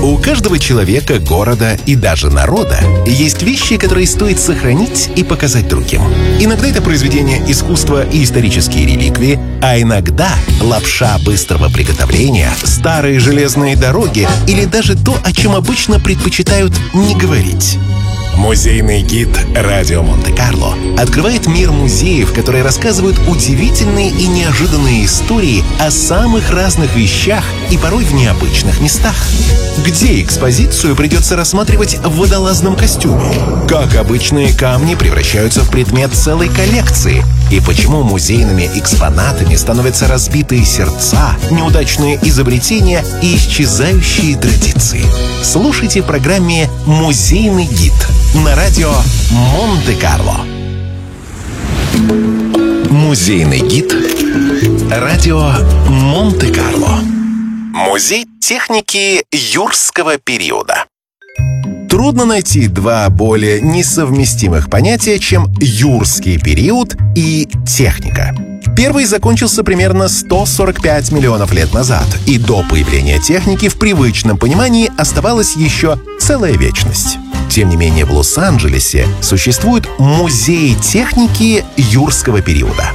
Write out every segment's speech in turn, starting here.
У каждого человека, города и даже народа есть вещи, которые стоит сохранить и показать другим. Иногда это произведения искусства и исторические реликвии, а иногда лапша быстрого приготовления, старые железные дороги или даже то, о чем обычно предпочитают не говорить. Музейный гид «Радио Монте-Карло» открывает мир музеев, которые рассказывают удивительные и неожиданные истории о самых разных вещах и порой в необычных местах. Где экспозицию придется рассматривать в водолазном костюме? Как обычные камни превращаются в предмет целой коллекции? И почему музейными экспонатами становятся разбитые сердца, неудачные изобретения и исчезающие традиции? Слушайте в программе «Музейный гид» на радио Монте-Карло. Музейный гид радио Монте-Карло. Музей техники юрского периода. Трудно найти два более несовместимых понятия, чем юрский период и техника. Первый закончился примерно 145 миллионов лет назад, и до появления техники в привычном понимании оставалась еще целая вечность. Тем не менее, в Лос-Анджелесе существует музей техники юрского периода.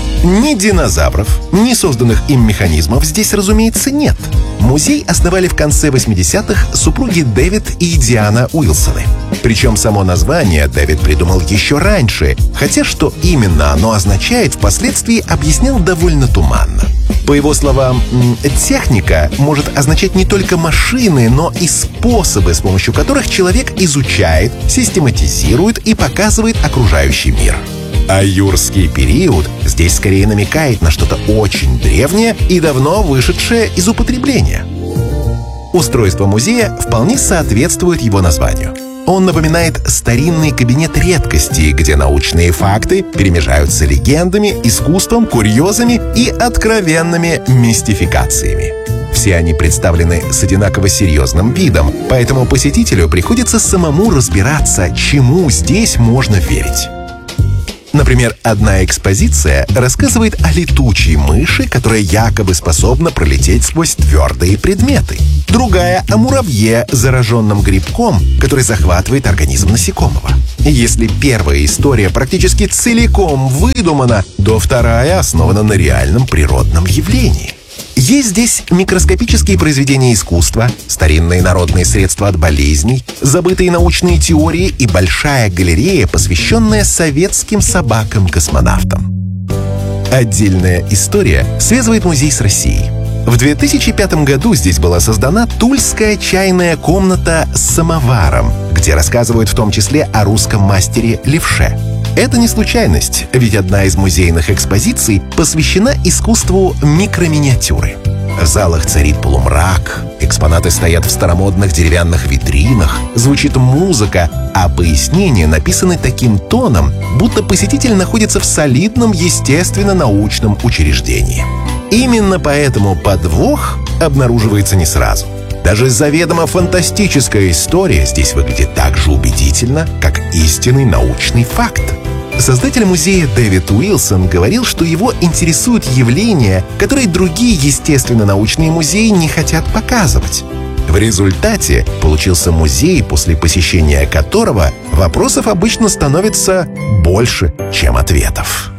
Ни динозавров, ни созданных им механизмов здесь, разумеется, нет. Музей основали в конце 80-х супруги Дэвид и Диана Уилсоны. Причем само название Дэвид придумал еще раньше, хотя что именно оно означает, впоследствии объяснял довольно туманно. По его словам, техника может означать не только машины, но и способы, с помощью которых человек изучает, систематизирует и показывает окружающий мир. А юрский период здесь скорее намекает на что-то очень древнее и давно вышедшее из употребления. Устройство музея вполне соответствует его названию. Он напоминает старинный кабинет редкостей, где научные факты перемежаются легендами, искусством, курьезами и откровенными мистификациями. Все они представлены с одинаково серьезным видом, поэтому посетителю приходится самому разбираться, чему здесь можно верить. Например, одна экспозиция рассказывает о летучей мыши, которая якобы способна пролететь сквозь твердые предметы. Другая — о муравье, зараженном грибком, который захватывает организм насекомого. Если первая история практически целиком выдумана, то вторая основана на реальном природном явлении. Есть здесь микроскопические произведения искусства, старинные народные средства от болезней, забытые научные теории и большая галерея, посвященная советским собакам-космонавтам. Отдельная история связывает музей с Россией. В 2005 году здесь была создана Тульская чайная комната с самоваром, где рассказывают в том числе о русском мастере Левше. Это не случайность, ведь одна из музейных экспозиций посвящена искусству микроминиатюры. В залах царит полумрак, экспонаты стоят в старомодных деревянных витринах, звучит музыка, а пояснения написаны таким тоном, будто посетитель находится в солидном естественно-научном учреждении. Именно поэтому подвох обнаруживается не сразу. Даже заведомо фантастическая история здесь выглядит так же убедительно, как истинный научный факт. Создатель музея Дэвид Уилсон говорил, что его интересуют явления, которые другие естественно-научные музеи не хотят показывать. В результате получился музей, после посещения которого вопросов обычно становится больше, чем ответов.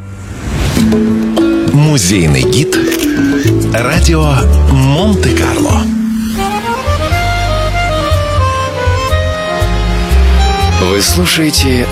Музейный гид радио Монте-Карло. Вы слушаете